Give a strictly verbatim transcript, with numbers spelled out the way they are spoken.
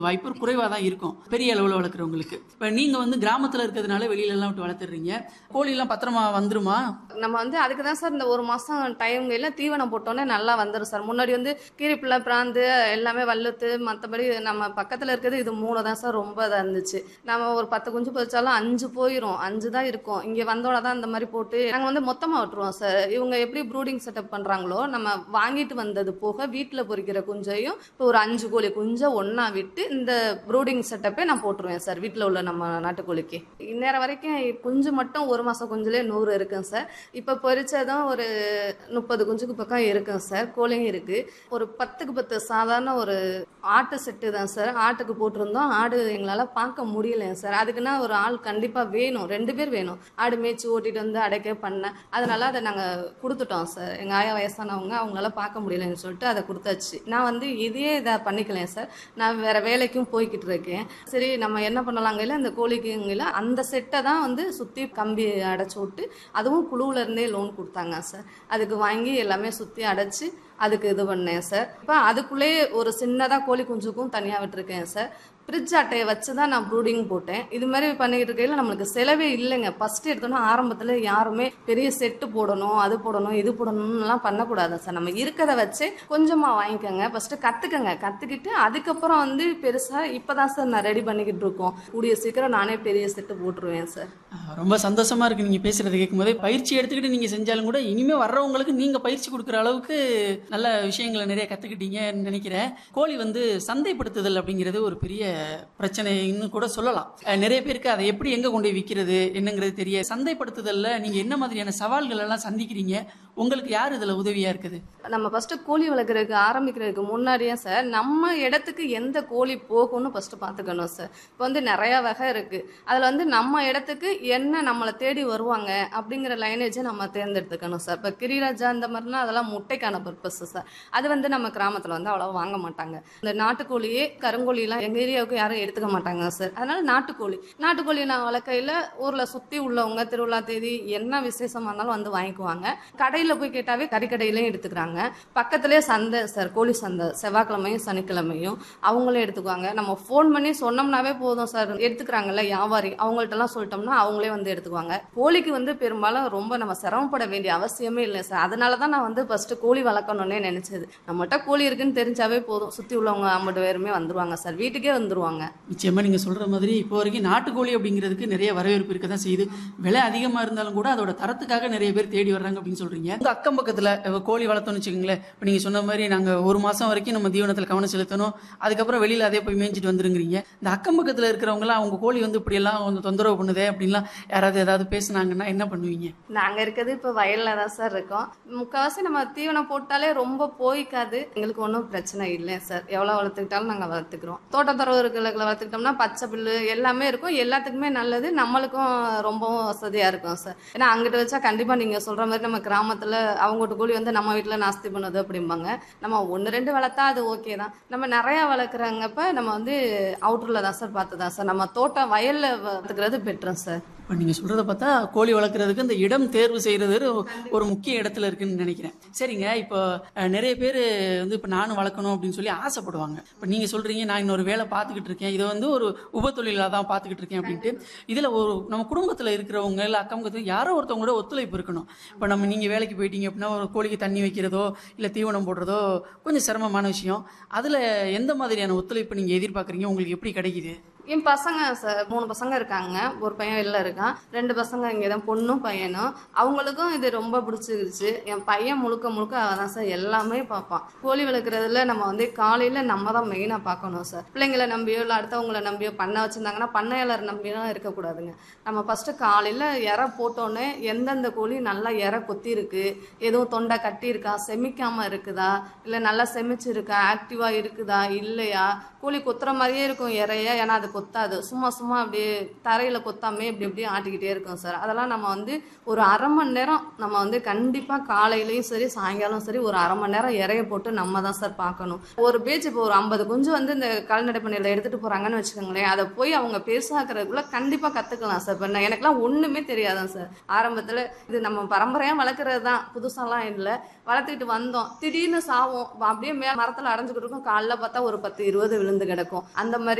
வாய்ப்பு குறைவா தான் இருக்கும் பெரிய அளவுல வளர்க்குறவங்களுக்கு. இப்ப நீங்க வந்து கிராமத்துல இருக்கிறதுனால வெளியில எல்லாம் விட்டு வளர்த்துறீங்க. கோழி எல்லாம் பத்திரமா வந்துருமா? நம்ம வந்து அதுக்கு தான் சார் இந்த ஒரு மாசம் டைம்ல தீவனம் போட்டோன்னே நல்லா வந்துடும் சார். முன்னாடி வந்து கீரிப்பிள்ளை, பிராந்து எல்லாமே வல்லுத்து மற்றபடி நம்ம பக்கத்துல இருக்கிறது இது மூணு தான் சார் ரொம்ப இதாக இருந்துச்சு. நம்ம ஒரு பத்து குஞ்சு பொரிச்சாலும் அஞ்சு போயிடும், அஞ்சு தான் இருக்கும். இங்கே வந்தோட தான் இந்த மாதிரி போட்டு நாங்கள் வந்து மொத்தமாக விட்டுருவோம் சார். இவங்க எப்படி ப்ரூடிங் செட்டப் பண்ணுறாங்களோ நம்ம வாங்கிட்டு வந்தது போக வீட்டில் பொரிக்கிற குஞ்சையும் இப்போ ஒரு அஞ்சு கோழி குஞ்சை ஒன்றா விட்டு இந்த ப்ரூடிங் செட்டப்பே நான் போட்டுருவேன் சார் வீட்டில் உள்ள நம்ம நாட்டுக்கோழிக்கு. இந்நேரம் வரைக்கும் குஞ்சு மட்டும் ஒரு மாதம் குஞ்சுலேயே நூறு இருக்குங்க சார். இப்போ பொரிச்சதும் ஒரு முப்பது குஞ்சுக்கு பக்கம் இருக்குங்க சார். கோழியும் இருக்குது. ஒரு பத்துக்கு பத்து சாதாரண ஒரு ஆட்டு செட்டு தான் சார். ஆட்டுக்கு போட்டிருந்தோம். ஆடு எங்களால் பார்க்க முடியலைங்க சார். அதுக்குன்னா ஒரு ஆள் கண்டிப்பாக வேணும், ரெண்டு பேர் வேணும். ஆடு மேய்ச்சி ஓட்டிட்டு வந்து அடைக்க பண்ண அதனால அதை நாங்கள் கொடுத்துட்டோம் சார். எங்கள் ஆயா வயசானவங்க, அவங்களால பார்க்க முடியலன்னு சொல்லிட்டு அதை கொடுத்தாச்சு. நான் வந்து இதையே இதை பண்ணிக்கலேன் சார். நான் வேற வேலைக்கும் போய்கிட்டு இருக்கேன். சரி நம்ம என்ன பண்ணலாங்கல இந்த கோழிக்குங்கள அந்த செட்டை தான் வந்து சுற்றி கம்பி அடைச்சி விட்டு அதுவும் குழுவுல இருந்தே லோன் கொடுத்தாங்க சார். அதுக்கு வாங்கி எல்லாமே சுற்றி அடைச்சி அதுக்கு இது பண்ணேன் சார். இப்போ அதுக்குள்ளேயே ஒரு சின்னதாக கோழி குஞ்சுக்கும் தனியாக விட்டுருக்கேன் சார். ஃப்ரிட்ஜ் அட்டையை வச்சு தான் நான் ப்ரூடிங் போட்டேன். இது மாதிரி பண்ணிக்கிட்டு இருக்கையில் நம்மளுக்கு செலவே இல்லைங்க. ஃபஸ்ட்டு எடுத்தோன்னா ஆரம்பத்தில் யாருமே பெரிய செட்டு போடணும், அது போடணும், இது போடணும்லாம் பண்ணக்கூடாது சார். நம்ம இருக்கிறத வச்சு கொஞ்சமாக வாங்கிக்கோங்க, ஃபஸ்ட்டு கற்றுக்கங்க. கற்றுக்கிட்டு அதுக்கப்புறம் வந்து பெருசாக இப்போ தான் சார் நான் ரெடி பண்ணிக்கிட்டு இருக்கோம். கூடிய சீக்கிரம் நானே பெரிய செட்டு போட்டுருவேன் சார். ரொம்ப சந்தோஷமா இருக்கு நீங்கள் பேசுகிறத கேட்கும்போதே. பயிற்சி எடுத்துக்கிட்டு நீங்கள் செஞ்சாலும் கூட இனிமேல் வர்றவங்களுக்கு நீங்கள் பயிற்சி கொடுக்குற அளவுக்கு நல்ல விஷயங்களை நிறைய கற்றுக்கிட்டீங்கன்னு நினைக்கிறேன். கோழி வந்து சந்தைப்படுத்துதல் அப்படிங்கிறது ஒரு பெரிய பிரச்சனைன்னு கூட சொல்லலாம். நிறைய பேருக்கு அதை எப்படி எங்கே கொண்டு போய் விற்கிறது என்னங்கிறது தெரிய. சந்தைப்படுத்துதல்ல நீங்கள் என்ன மாதிரியான சவால்கள் எல்லாம் சந்திக்கிறீங்க? உங்களுக்கு யார் இதில் உதவியாக இருக்குது? நம்ம ஃபஸ்ட்டு கோழி வளர்க்குறதுக்கு ஆரம்பிக்கிறதுக்கு முன்னாடியே சார் நம்ம இடத்துக்கு எந்த கோழி போகும்னு ஃபஸ்ட்டு பார்த்துக்கணும் சார். இப்போ வந்து நிறையா வகை இருக்குது. அதில் வந்து நம்ம இடத்துக்கு என்ன நம்மளை தேடி வருவாங்க அப்படிங்கிற லைனேஜை நம்ம தேர்ந்தெடுத்துக்கணும் சார். இப்போ கிரிராஜா இந்த மாதிரினா அதெல்லாம் முட்டைக்கான பர்பஸ் சார். அது வந்து நம்ம கிராமத்தில் வந்து அவ்வளோ வாங்க மாட்டாங்க. இந்த நாட்டுக்கோழியே கருங்கோழிலாம் எங்கள் ஏரியாவுக்கு யாரும் எடுத்துக்க மாட்டாங்க சார். அதனால் நாட்டுக்கோழி நாட்டுக்கோழி நான் வளர்க்கையில் ஊரில் சுற்றி உள்ளவங்க திருவிழா தேதி என்ன விசேஷமாக இருந்தாலும் வந்து வாங்கிக்குவாங்க. கடையில் போய் கேட்டாவே கறிக்கடையிலையும் எடுத்துக்கிறாங்க. பக்கத்துலேயே சந்தை சார், கோழி சந்தை செவ்வாய்க்கிழமையும் சனிக்கிழமையும் அவங்களே எடுத்துக்குவாங்க. நம்ம ஃபோன் பண்ணி சொன்னோம்னாவே போதும் சார், எடுத்துக்கிறாங்கல்ல வியாபாரி, அவங்கள்ட்டலாம் சொல்லிட்டோம்னா அவங்களே வந்து எடுத்துக்குவாங்க. கோழிக்கு வந்து பெரும்பாலும் ரொம்ப நம்ம சிரமப்பட வேண்டிய அவசியமே இல்லை சார். அதனால தான் நான் வந்து ஃபஸ்ட்டு கோழி வளர்க்கணுன்னே நினச்சது. நம்மகிட்ட கோழி இருக்குன்னு தெரிஞ்சாவே போதும், சுற்றி உள்ளவங்க ஐம்பது பேருமே வந்துருவாங்க சார், வீட்டுக்கே வந்துருவாங்க. நிச்சயமாக நீங்கள் சொல்கிற மாதிரி இப்போ வரைக்கும் நாட்டுக்கோழி அப்படிங்கிறதுக்கு நிறைய வரவேற்பு இருக்க தான் செய்யுது. விலை அதிகமாக இருந்தாலும் கூட அதோட தரத்துக்காக நிறைய பேர் தேடி வர்றாங்க அப்படின்னு சொல்கிறீங்க. உங்கள் அக்கம் பக்கத்தில் கோழி வளர்த்தோன்னு வச்சுக்கோங்களேன். இப்போ நீங்கள் சொன்ன மாதிரி நாங்கள் ஒரு மாதம் வரைக்கும் நம்ம தீவனத்தில் கவனம் செலுத்தணும், அதுக்கப்புறம் வெளியில் அதே போய் மேய்ஞ்சிட்டு வந்துருங்கிறீங்க. இந்த அக்கம் பக்கத்தில் இருக்கிறவங்களாம் அவங்க கோழி வந்து இப்படியெல்லாம் கொஞ்சம் தொந்தரவு பண்ணுதே அப்படின்லாம் யாராவது ஏதாவது பேசுனாங்கன்னா என்ன பண்ணுவீங்க? நாங்கள் இருக்கிறது இப்போ வயலில் தான் சார் இருக்கோம். முக்கால்வாசி நம்ம தீவனம் போட்டாலே ரொம்ப போய்க்காது, எங்களுக்கு ஒன்றும் பிரச்சனை இல்லை சார். எவ்வளோ வளர்த்துக்கிட்டாலும் நாங்கள் வளர்த்துக்கிறோம். தோட்டத்துறவு இருக்கிற வளர்த்துக்கிட்டோம்னா பச்சை புல்லு எல்லாமே இருக்கும், எல்லாத்துக்குமே நல்லது, நம்மளுக்கும் ரொம்பவும் வசதியாக இருக்கும் சார். ஏன்னா அங்கிட்ட வச்சா கண்டிப்பாக நீங்கள் சொல்கிற மாதிரி நம்ம கிராமத்தில் அவங்ககிட்ட கோழி வந்து நம்ம வீட்டில் நாஸ்தி பண்ணுது அப்படிம்பாங்க. நம்ம ஒன்று ரெண்டு வளர்த்தா அது ஓகே தான். நம்ம நிறையா வளர்க்குறாங்கப்ப நம்ம வந்து அவுட்டரில் தான் சார் பார்த்து தான் சார் நம்ம தோட்டம் வயலில் வளர்த்துக்கிறது பெட்டரும் சார். இப்போ நீங்கள் சொல்கிறத பார்த்தா கோழி வளர்க்குறதுக்கு இந்த இடம் தேர்வு செய்கிறது ஒரு முக்கிய இடத்துல இருக்குன்னு நினைக்கிறேன். சரிங்க, இப்போ நிறைய பேர் வந்து இப்போ நானும் வளர்க்கணும் அப்படின்னு சொல்லி ஆசைப்படுவாங்க. இப்போ நீங்கள் சொல்கிறீங்க நான் இன்னொரு வேலை பார்த்துக்கிட்டு இருக்கேன், இதை வந்து ஒரு உபத்தொழிலாக தான் பார்த்துக்கிட்டு இருக்கேன் அப்படின்ட்டு. இதில் ஒரு நம்ம குடும்பத்தில் இருக்கிறவங்க இல்லை அக்கம் பக்கத்தில் யாரோ ஒருத்தவங்க கூட ஒத்துழைப்பு இருக்கணும். இப்போ நம்ம நீங்கள் வேலைக்கு போயிட்டீங்க அப்படின்னா ஒரு கோழிக்கு தண்ணி வைக்கிறதோ இல்லை தீவனம் போடுறதோ கொஞ்சம் சிரமமான விஷயம். அதில் எந்த மாதிரியான ஒத்துழைப்பு நீங்கள் எதிர்பார்க்குறீங்க? உங்களுக்கு எப்படி கிடைக்குது? என் பசங்க சார் மூணு பசங்க இருக்காங்க. ஒரு பையன் வெளில இருக்கான், ரெண்டு பசங்க இங்கே தான், பொண்ணும் பையனும். அவங்களுக்கும் இது ரொம்ப பிடிச்சிருச்சு. என் பையன் முழுக்க முழுக்க அதான் சார் எல்லாமே பார்ப்பான். கோழி வளர்க்குறதுல நம்ம வந்து காலையில் நம்ம தான் மெயினாக பார்க்கணும் சார். பிள்ளைங்களை நம்பியோ இல்லை அடுத்தவங்களை நம்பியோ பண்ண வச்சுருந்தாங்கன்னா பண்ணையாளர் நம்பியெல்லாம் இருக்கக்கூடாதுங்க. நம்ம ஃபஸ்ட்டு காலையில் இற போட்டோன்னே எந்தெந்த கோழி நல்லா இற கொத்தி இருக்கு, எதுவும் தொண்டை கட்டி இருக்கா, செமிக்காமல் இருக்குதா, இல்லை நல்லா செமிச்சு இருக்கா, ஆக்டிவாக இருக்குதா இல்லையா, கோழி கொத்துற மாதிரியே இருக்கும் இறைய, ஏன்னா அது கொத்தாது, சும்மா சும்மா அப்படியே தரையில கொத்தாமே இப்படி இப்படி ஆட்டிக்கிட்டே இருக்கும் சார். அதெல்லாம் நம்ம வந்து ஒரு அரை மணி நேரம் நம்ம வந்து கண்டிப்பா காலையிலயும் சரி சாயங்காலம் சரி ஒரு அரை மணி நேரம் இறைய போட்டு நம்ம தான் சார் பார்க்கணும். ஒரு பேஜ் இப்போ ஒரு ஐம்பது குஞ்சு வந்து இந்த கால்நடை பண்ணையில எடுத்துட்டு போறாங்கன்னு வச்சுக்கோங்களேன், அதை போய் அவங்க பெருசாக்குறதுக்குள்ள கண்டிப்பா கத்துக்கலாம் சார். இப்போ எனக்குலாம் ஒண்ணுமே தெரியாதான் சார். ஆரம்பத்துல இது நம்ம பரம்பரையா வளர்க்கறது தான், புதுசாலாம் இல்லை. வளர்த்துக்கிட்டு வந்தோம், திடீர்னு சாவும் அப்படியே மே மரத்துல அடைஞ்சுக்கிட்டு இருக்கும். காலைல பார்த்தா ஒரு பத்து இருபது விழுந்து கிடக்கும். அந்த மாதிரி